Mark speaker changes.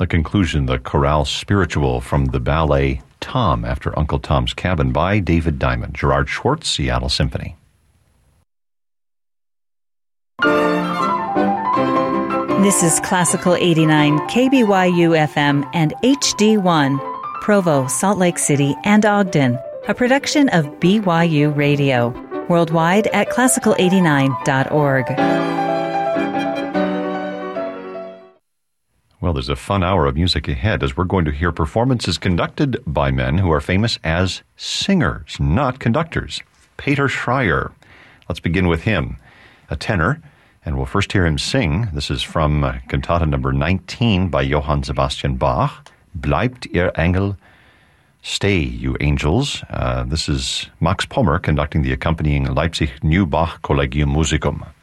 Speaker 1: The conclusion, the chorale spiritual from the ballet Tom, after Uncle Tom's Cabin by David Diamond. Gerard Schwartz, Seattle Symphony.
Speaker 2: This is Classical 89, KBYU FM and HD1, Provo, Salt Lake City, and Ogden, a production of BYU Radio, worldwide at classical89.org.
Speaker 1: Well, there's a fun hour of music ahead as we're going to hear performances conducted by men who are famous as singers, not conductors. Peter Schreier. Let's begin with him, a tenor, and we'll first hear him sing. This is from Cantata number 19 by Johann Sebastian Bach, Bleibt ihr Engel, Stay, You Angels. This is Max Pommer conducting the accompanying Leipzig New Bach Collegium Musicum.